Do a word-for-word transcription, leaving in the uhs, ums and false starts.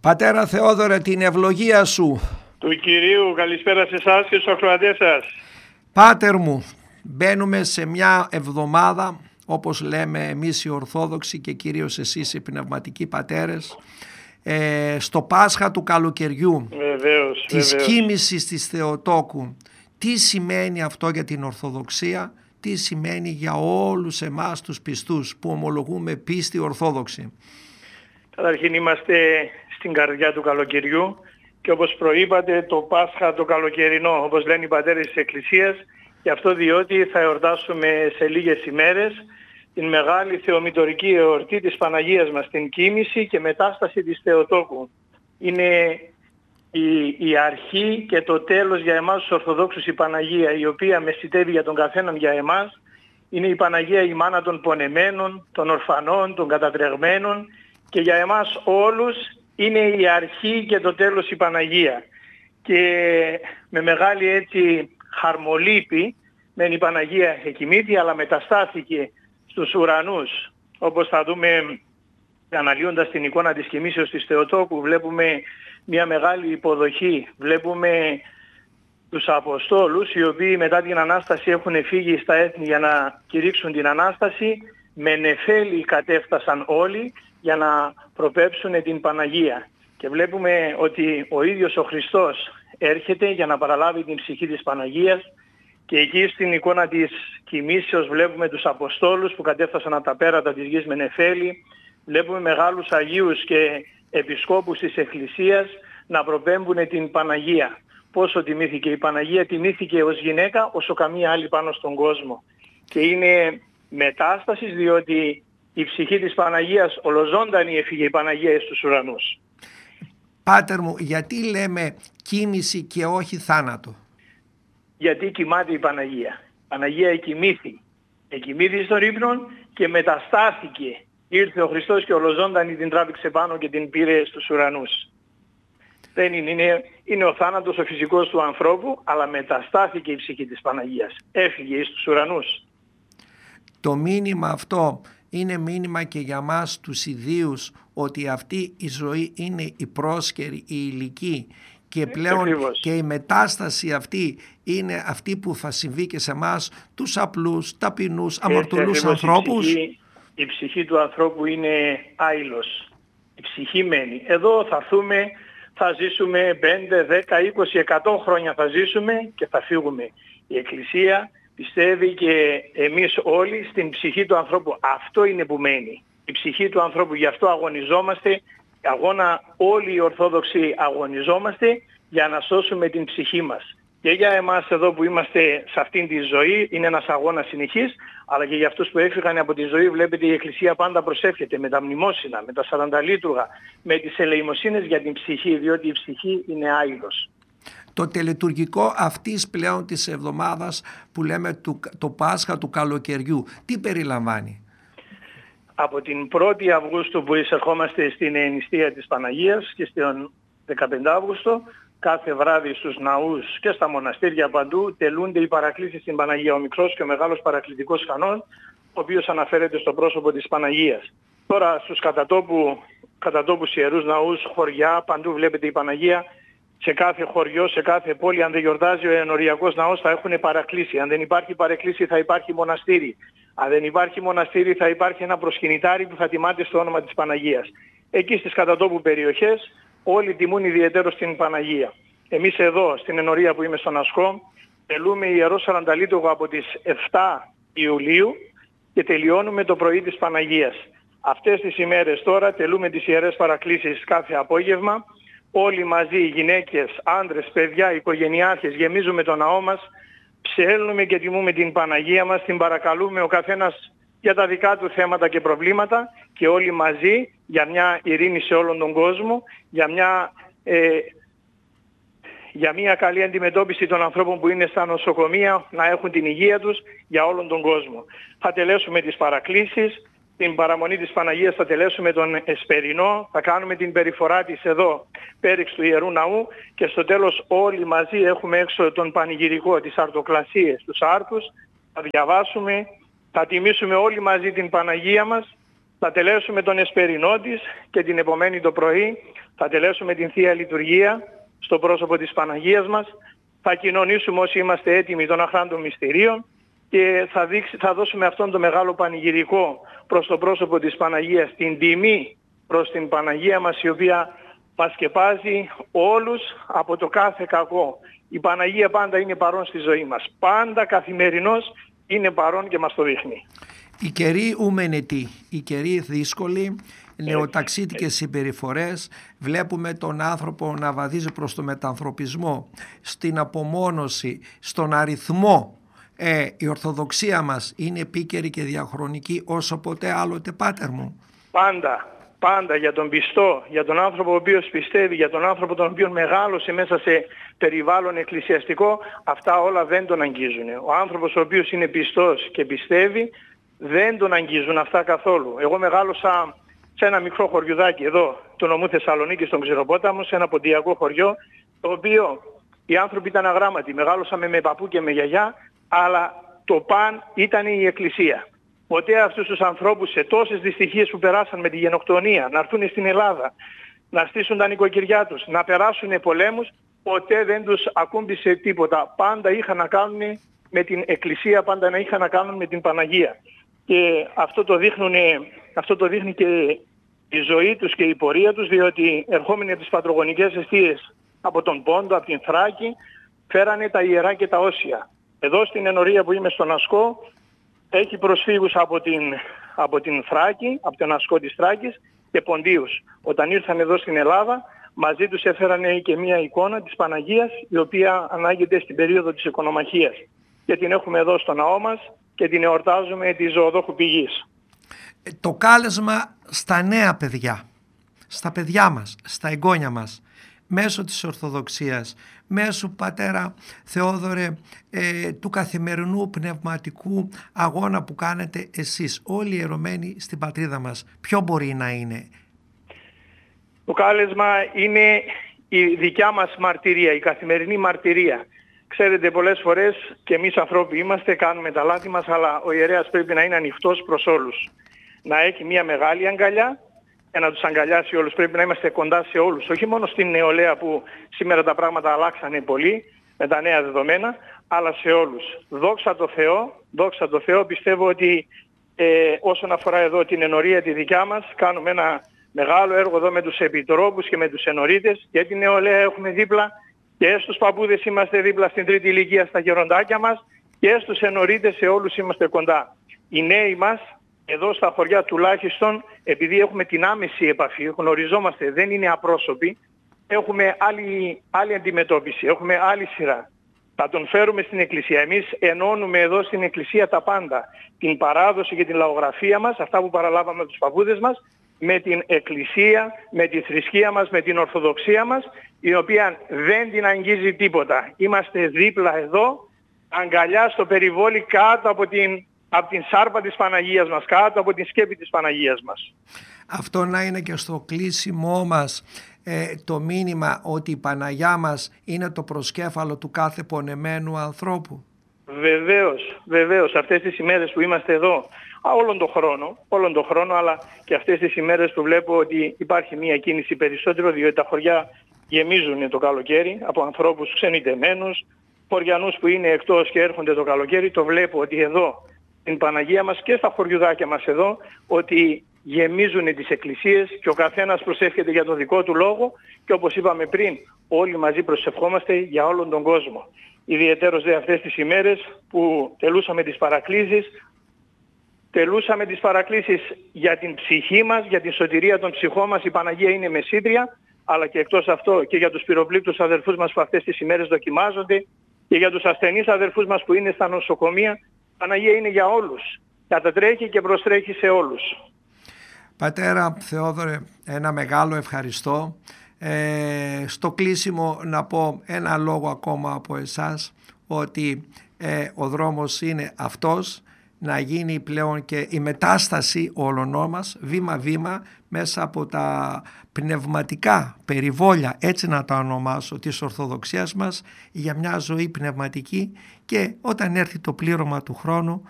Πατέρα Θεόδωρε, την ευλογία σου. Του Κυρίου, καλησπέρα σε εσάς και στους ακροατές σας. Πάτερ μου, μπαίνουμε σε μια εβδομάδα, όπως λέμε εμείς οι Ορθόδοξοι και κυρίως εσείς οι πνευματικοί πατέρες, ε, στο Πάσχα του καλοκαιριού, Βεβαίως, της βεβαίως. κοίμησης της Θεοτόκου. Τι σημαίνει αυτό για την Ορθοδοξία, τι σημαίνει για όλους εμάς τους πιστούς που ομολογούμε πίστη Ορθόδοξη? Καταρχήν είμαστε στην καρδιά του καλοκαιριού και όπως προείπατε το Πάσχα το καλοκαιρινό, όπως λένε οι πατέρες της Εκκλησίας, και αυτό διότι θα εορτάσουμε σε λίγες ημέρες την μεγάλη θεομητορική εορτή της Παναγίας μας, την κοίμηση και μετάσταση της Θεοτόκου. Είναι η, η αρχή και το τέλος για εμάς τους Ορθοδόξους η Παναγία, η οποία μεσιτεύει για τον καθέναν για εμάς. Είναι η Παναγία η μάνα των πονεμένων, των ορφανών, των κατατρεγμένων, και για εμάς όλους είναι η αρχή και το τέλος η Παναγία. Και με μεγάλη έτσι χαρμολύπη, μεν η Παναγία εκοιμήθη, αλλά μεταστάθηκε στους ουρανούς. Όπως θα δούμε αναλύοντας την εικόνα της κοιμήσεως της Θεοτόκου, βλέπουμε μια μεγάλη υποδοχή. Βλέπουμε τους Αποστόλους, οι οποίοι μετά την Ανάσταση έχουν φύγει στα έθνη για να κηρύξουν την Ανάσταση. Με νεφέλη κατέφτασαν όλοι για να προπέψουν την Παναγία. Και βλέπουμε ότι ο ίδιος ο Χριστός έρχεται για να παραλάβει την ψυχή της Παναγίας, και εκεί στην εικόνα της κοιμήσεως βλέπουμε τους Αποστόλους που κατέφτασαν από τα πέρατα της γης με νεφέλη. Βλέπουμε μεγάλους Αγίους και Επισκόπους της Εκκλησίας να προπέμπουν την Παναγία. Πόσο τιμήθηκε η Παναγία? Τιμήθηκε ως γυναίκα όσο καμία άλλη πάνω στον κόσμο. Και είναι μετάστασης, διότι η ψυχή της Παναγίας ολοζώντανη έφυγε η Παναγία στους ουρανούς. Πάτερ μου, γιατί λέμε κοίμηση και όχι θάνατο? Γιατί κοιμάται η Παναγία. Η Παναγία εκοιμήθη. Εκοιμήθη στον ύπνο και μεταστάθηκε. Ήρθε ο Χριστός και ολοζώντανη την τράβηξε πάνω και την πήρε στους ουρανούς. Δεν είναι, είναι, είναι ο θάνατος ο φυσικός του ανθρώπου, αλλά μεταστάθηκε η ψυχή της Παναγίας. Έφυγε στους ουρανούς. Το μήνυμα αυτό είναι μήνυμα και για μας τους ιδίους, ότι αυτή η ζωή είναι η πρόσκαιρη, η ηλική, και πλέον Ακριβώς. Και η μετάσταση αυτή είναι αυτή που θα συμβεί και σε εμάς, τους απλούς, ταπεινούς, αμαρτωλούς ανθρώπους. Η ψυχή, η ψυχή του ανθρώπου είναι άειλος. Η ψυχή μένει. Εδώ θα έρθουμε, θα ζήσουμε πέντε, δέκα, είκοσι, εκατό χρόνια θα ζήσουμε και θα φύγουμε. Η Εκκλησία πιστεύει και εμείς όλοι στην ψυχή του ανθρώπου. Αυτό είναι που μένει. Η ψυχή του ανθρώπου. Γι' αυτό αγωνιζόμαστε. Αγώνα όλοι οι Ορθόδοξοι αγωνιζόμαστε για να σώσουμε την ψυχή μας. Και για εμάς εδώ που είμαστε σε αυτήν τη ζωή είναι ένας αγώνας συνεχής, αλλά και για αυτούς που έφυγαν από τη ζωή, βλέπετε η Εκκλησία πάντα προσεύχεται με τα μνημόσυνα, με τα σαρανταλίτουργα, με τις ελεημοσύνες για την ψυχή, διότι η ψυχή είναι άειλος. Το τελετουργικό αυτής πλέον της εβδομάδας που λέμε το, το Πάσχα του καλοκαιριού, τι περιλαμβάνει? Από την πρώτη Αυγούστου που εισερχόμαστε στην νηστεία της Παναγίας και στον δεκαπέντε Αύγουστο, κάθε βράδυ στους ναούς και στα μοναστήρια παντού τελούνται οι παρακλήσεις στην Παναγία. Ο μικρός και ο μεγάλος παρακλητικός κανόν, ο οποίος αναφέρεται στο πρόσωπο της Παναγίας. Τώρα στους κατατόπου, κατατόπους ιερούς ναούς, χωριά, παντού βλέπετε η Παναγία. Σε κάθε χωριό, σε κάθε πόλη, αν δεν γιορτάζει ο ενοριακός ναός, θα έχουν παρακλήσει. Αν δεν υπάρχει παρεκκλήση θα υπάρχει μοναστήρι. Αν δεν υπάρχει μοναστήρι θα υπάρχει ένα προσκυνητάρι που θα τιμάται στο όνομα της Παναγίας. Εκεί στις κατατόπου περιοχές όλοι τιμούν ιδιαιτέρως την Παναγία. Εμείς εδώ στην ενορία που είμαι στον Ασκό τελούμε ιερό σαρανταλίτουργο από τις εφτά Ιουλίου και τελειώνουμε το πρωί της Παναγίας. Αυτές τις ημέρες τώρα τελούμε τις ιερές παρακλήσεις κάθε απόγευμα. Όλοι μαζί, γυναίκες, άντρες, παιδιά, οικογενειάρχες, γεμίζουμε το ναό μας, ψέλνουμε και τιμούμε την Παναγία μας, την παρακαλούμε ο καθένας για τα δικά του θέματα και προβλήματα, και όλοι μαζί για μια ειρήνη σε όλον τον κόσμο, για μια, ε, για μια καλή αντιμετώπιση των ανθρώπων που είναι στα νοσοκομεία, να έχουν την υγεία τους για όλον τον κόσμο. Θα τελέσουμε τις παρακλήσεις. Την παραμονή της Παναγίας θα τελέσουμε τον Εσπερινό, θα κάνουμε την περιφορά της εδώ, πέριξ του Ιερού Ναού, και στο τέλος όλοι μαζί έχουμε έξω τον πανηγυρικό, τις αρτοκλασίες, τους άρτους, θα διαβάσουμε, θα τιμήσουμε όλοι μαζί την Παναγία μας, θα τελέσουμε τον Εσπερινό της και την επομένη το πρωί θα τελέσουμε την Θεία Λειτουργία στο πρόσωπο της Παναγίας μας, θα κοινωνήσουμε όσοι είμαστε έτοιμοι των αχράντων μυστηρίων και θα, δείξει, θα δώσουμε αυτόν το μεγάλο πανηγυρικό προς το πρόσωπο της Παναγίας, την τιμή προς την Παναγία μας, η οποία μας σκεπάζει όλους από το κάθε κακό. Η Παναγία πάντα είναι παρόν στη ζωή μας. Πάντα καθημερινώς είναι παρόν και μας το δείχνει. Οι καιροί ουμενετοί, οι καιροί δύσκολοι, νεοταξίτικες συμπεριφορές, βλέπουμε τον άνθρωπο να βαδίζει προς το μετανθρωπισμό, στην απομόνωση, στον αριθμό. Ε, η Ορθοδοξία μας είναι επίκαιρη και διαχρονική όσο ποτέ άλλοτε, πάτερ μου. Πάντα, πάντα για τον πιστό, για τον άνθρωπο ο οποίος πιστεύει, για τον άνθρωπο τον οποίο μεγάλωσε μέσα σε περιβάλλον εκκλησιαστικό, αυτά όλα δεν τον αγγίζουν. Ο άνθρωπος ο οποίος είναι πιστός και πιστεύει, δεν τον αγγίζουν αυτά καθόλου. Εγώ μεγάλωσα σε ένα μικρό χωριουδάκι εδώ, του νομού Θεσσαλονίκη, στον Ξηροπόταμο, σε ένα ποντιακό χωριό, το οποίο οι άνθρωποι ήταν αγράμματοι. Μεγάλωσαμε με παππού και με γιαγιά, αλλά το παν ήταν η Εκκλησία. Ποτέ αυτούς τους ανθρώπους, σε τόσες δυστυχίες που περάσαν με τη γενοκτονία, να έρθουν στην Ελλάδα, να στήσουν τα νοικοκυριά τους, να περάσουν πολέμους, ποτέ δεν τους ακούμπησε τίποτα. Πάντα είχαν να κάνουν με την Εκκλησία, πάντα να είχαν να κάνουν με την Παναγία. Και αυτό το, δείχνουν, αυτό το δείχνει και η ζωή τους και η πορεία τους, διότι ερχόμενοι από τις πατρογονικές εστίες από τον Πόντο, από την Θράκη, φέρανε τα ιερά και τα όσια. Εδώ στην ενορία που είμαι στον Ασκό, έχει προσφύγους από την, από την Θράκη, από τον Ασκό της Θράκης και Ποντίους. Όταν ήρθαν εδώ στην Ελλάδα, μαζί τους έφερανε και μία εικόνα της Παναγίας, η οποία ανάγεται στην περίοδο της οικονομαχίας. Και την έχουμε εδώ στο ναό μας και την εορτάζουμε τη Ζωοδόχου Πηγής. Το κάλεσμα στα νέα παιδιά, στα παιδιά μας, στα εγγόνια μας, μέσω της Ορθοδοξίας, μέσω, πατέρα Θεόδωρε, ε, του καθημερινού πνευματικού αγώνα που κάνετε εσείς, όλοι οι ιερωμένοι στην πατρίδα μας, ποιο μπορεί να είναι? Το κάλεσμα είναι η δικιά μας μαρτυρία, η καθημερινή μαρτυρία. Ξέρετε, πολλές φορές και εμείς ανθρώποι είμαστε, κάνουμε τα λάθη μας, αλλά ο ιερέας πρέπει να είναι ανοιχτός προς όλους. Να έχει μια μεγάλη αγκαλιά και να τους αγκαλιάσει όλους. Πρέπει να είμαστε κοντά σε όλους. Όχι μόνο στην νεολαία που σήμερα τα πράγματα αλλάξανε πολύ με τα νέα δεδομένα, αλλά σε όλους. Δόξα τω Θεώ, δόξα τω Θεώ, πιστεύω ότι ε, όσον αφορά εδώ την ενορία τη δικιά μας, κάνουμε ένα μεγάλο έργο εδώ με τους επιτρόπους και με τους ενορίτες και την νεολαία έχουμε δίπλα. Και στους παππούδες είμαστε δίπλα στην τρίτη ηλικία στα γεροντάκια μας και στους ενορίτες σε όλους είμαστε κοντά. Οι νέοι μας εδώ στα χωριά τουλάχιστον, επειδή έχουμε την άμεση επαφή, γνωριζόμαστε, δεν είναι απρόσωποι, έχουμε άλλη, άλλη αντιμετώπιση, έχουμε άλλη σειρά. Θα τον φέρουμε στην Εκκλησία. Εμείς ενώνουμε εδώ στην Εκκλησία τα πάντα. Την παράδοση και την λαογραφία μας, αυτά που παραλάβαμε από τους παππούδες μας, με την Εκκλησία, με τη θρησκεία μας, με την Ορθοδοξία μας, η οποία δεν την αγγίζει τίποτα. Είμαστε δίπλα εδώ, αγκαλιά στο περιβόλι, κάτω από την, από την σάρπα της Παναγίας μας, κάτω από την σκέπη της Παναγίας μας. Αυτό να είναι και στο κλείσιμό μας ε, το μήνυμα ότι η Παναγιά μας είναι το προσκέφαλο του κάθε πονεμένου ανθρώπου. Βεβαίως, βεβαίως, αυτές τις ημέρες που είμαστε εδώ, όλον τον χρόνο, όλον τον χρόνο, αλλά και αυτές τις ημέρες που βλέπω ότι υπάρχει μια κίνηση περισσότερο, διότι τα χωριά γεμίζουν το καλοκαίρι από ανθρώπους ξενιτεμένους, χωριανούς που είναι εκτός και έρχονται το καλοκαίρι. Το βλέπω ότι εδώ, στην Παναγία μας και στα χωριουδάκια μας εδώ, ότι γεμίζουν τις εκκλησίες και ο καθένας προσεύχεται για το δικό του λόγο και όπως είπαμε πριν, όλοι μαζί προσευχόμαστε για όλον τον κόσμο. Ιδιαιτέρως δε αυτές τις ημέρες που τελούσαμε τις παρακλήσεις, τελούσαμε τις παρακλήσεις για την ψυχή μας, για την σωτηρία των ψυχών μας. Η Παναγία είναι μεσήτρια, αλλά και εκτός αυτό και για τους πυροπλήκτους αδερφούς μας που αυτές τις ημέρες δοκιμάζονται και για τους ασθενείς αδερφούς μας που είναι στα νοσοκομεία. Η Παναγία είναι για όλους. Κατατρέχει και προστρέχει σε όλους. Πατέρα Θεόδωρε, ένα μεγάλο ευχαριστώ. Ε, στο κλείσιμο να πω ένα λόγο ακόμα από εσάς, ότι ε, ο δρόμος είναι αυτός, να γίνει πλέον και η μετάσταση όλων μας βήμα-βήμα μέσα από τα πνευματικά περιβόλια, έτσι να τα ονομάσω, της Ορθοδοξίας μας, για μια ζωή πνευματική, και όταν έρθει το πλήρωμα του χρόνου